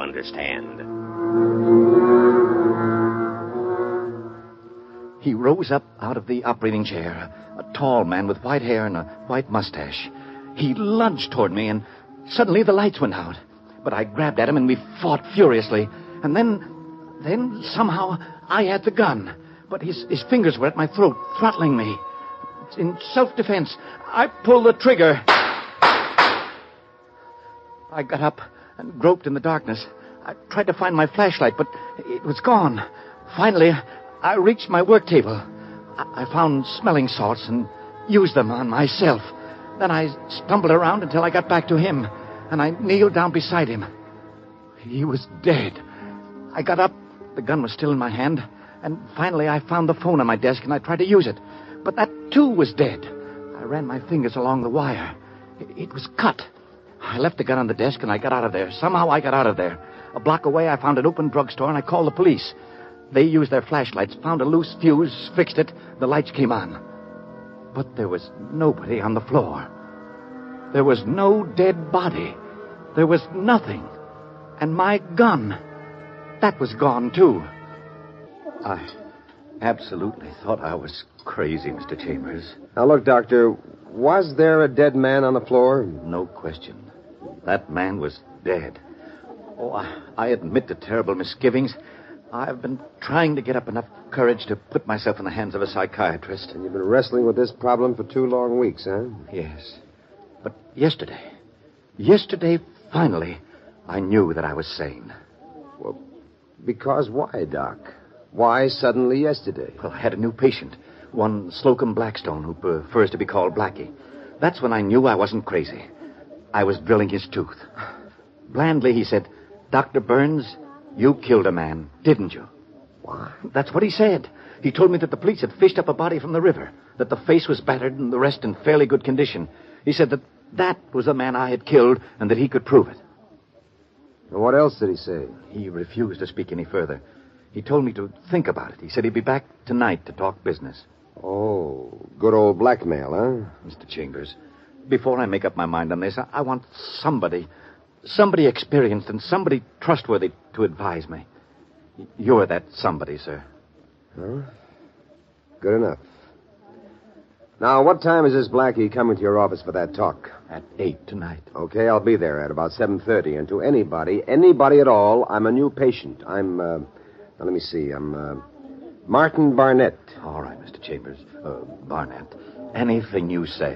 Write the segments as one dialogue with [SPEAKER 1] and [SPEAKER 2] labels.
[SPEAKER 1] understand.
[SPEAKER 2] He rose up out of the operating chair, a tall man with white hair and a white mustache. He lunged toward me, and suddenly the lights went out. But I grabbed at him, and we fought furiously. And then somehow I had the gun. But his fingers were at my throat, throttling me. In self-defense, I pulled the trigger. I got up and groped in the darkness. I tried to find my flashlight, but it was gone. Finally, I reached my work table. I found smelling salts and used them on myself. Then I stumbled around until I got back to him, and I kneeled down beside him. He was dead. I got up. The gun was still in my hand. And finally, I found the phone on my desk, and I tried to use it. But that, too, was dead. I ran my fingers along the wire. It was cut. I left the gun on the desk, and I got out of there. Somehow I got out of there. A block away, I found an open drugstore, and I called the police. They used their flashlights, found a loose fuse, fixed it. The lights came on. But there was nobody on the floor. There was no dead body. There was nothing. And my gun, that was gone, too. I absolutely thought I was crazy, Mr. Chambers.
[SPEAKER 3] Now, look, Doctor, was there a dead man on the floor?
[SPEAKER 2] No question. That man was dead. Oh, I admit to terrible misgivings. I've been trying to get up enough courage to put myself in the hands of a psychiatrist.
[SPEAKER 3] And you've been wrestling with this problem for 2 long weeks, huh?
[SPEAKER 2] Yes. But yesterday, finally, I knew that I was sane.
[SPEAKER 3] Well, because why, Doc? Why suddenly yesterday?
[SPEAKER 2] Well, I had a new patient, one Slocum Blackstone, who prefers to be called Blackie. That's when I knew I wasn't crazy. I was drilling his tooth. Blandly, he said, "Dr. Burns, you killed a man, didn't you?"
[SPEAKER 3] Why?
[SPEAKER 2] That's what he said. He told me that the police had fished up a body from the river, that the face was battered and the rest in fairly good condition. He said that was the man I had killed and that he could prove it.
[SPEAKER 3] And what else did he say?
[SPEAKER 2] He refused to speak any further. He told me to think about it. He said he'd be back tonight to talk business.
[SPEAKER 3] Oh, good old blackmail, huh?
[SPEAKER 2] Mr. Chambers, before I make up my mind on this, I want somebody experienced and somebody trustworthy to advise me. You're that somebody, sir.
[SPEAKER 3] Huh? Good enough. Now, what time is this Blackie coming to your office for that talk?
[SPEAKER 2] At 8 tonight.
[SPEAKER 3] Okay, I'll be there at about 7:30. And to anybody at all, I'm a new patient. I'm, now let me see, I'm, Martin Barnett.
[SPEAKER 2] All right, Mr. Chambers. Barnett. Anything you say.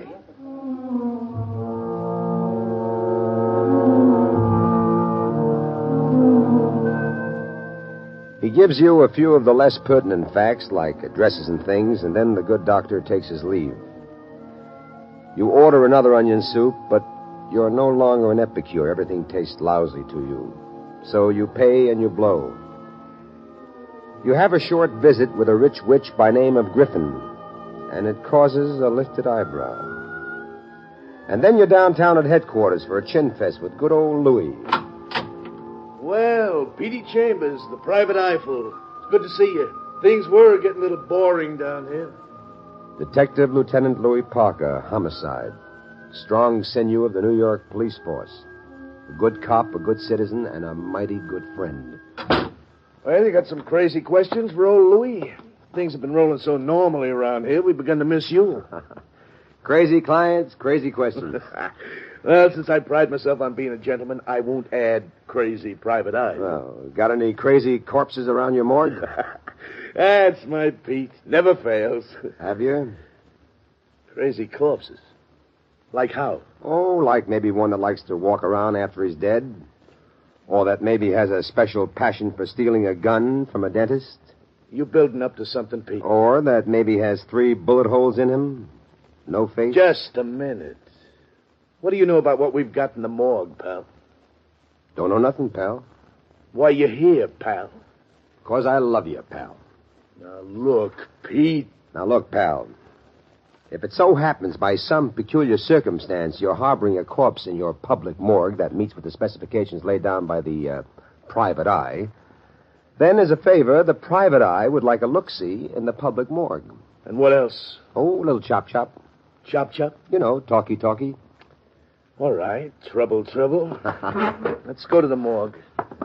[SPEAKER 3] He gives you a few of the less pertinent facts, like addresses and things, and then the good doctor takes his leave. You order another onion soup, but you're no longer an epicure. Everything tastes lousy to you. So you pay and you blow. You have a short visit with a rich witch by name of Griffin, and it causes a lifted eyebrow. And then you're downtown at headquarters for a chin fest with good old Louis.
[SPEAKER 4] Well, Petey Chambers, the private eyeful. It's good to see you. Things were getting a little boring down here.
[SPEAKER 3] Detective Lieutenant Louis Parker, homicide. Strong sinew of the New York police force. A good cop, a good citizen, and a mighty good friend.
[SPEAKER 4] Well, you got some crazy questions for old Louis. Things have been rolling so normally around here, we've begun to miss you.
[SPEAKER 3] Crazy clients, crazy questions.
[SPEAKER 4] Well, since I pride myself on being a gentleman, I won't add crazy private eye.
[SPEAKER 3] Well, got any crazy corpses around your morgue?
[SPEAKER 4] That's my Pete. Never fails.
[SPEAKER 3] Have you?
[SPEAKER 4] Crazy corpses. Like how?
[SPEAKER 3] Oh, like maybe one that likes to walk around after he's dead. Or that maybe has a special passion for stealing a gun from a dentist.
[SPEAKER 4] You building up to something, Pete.
[SPEAKER 3] Or that maybe has 3 bullet holes in him. No face.
[SPEAKER 4] Just a minute. What do you know about what we've got in the morgue, pal?
[SPEAKER 3] Don't know nothing, pal.
[SPEAKER 4] Why you here, pal?
[SPEAKER 3] 'Cause I love you, pal.
[SPEAKER 4] Now, look, Pete.
[SPEAKER 3] Now, look, pal. If it so happens by some peculiar circumstance you're harboring a corpse in your public morgue that meets with the specifications laid down by the private eye, then as a favor, the private eye would like a look-see in the public morgue.
[SPEAKER 4] And what else?
[SPEAKER 3] Oh, a little chop-chop.
[SPEAKER 4] Chop-chop?
[SPEAKER 3] You know, talky-talky.
[SPEAKER 4] All right. Trouble. Let's go to the morgue.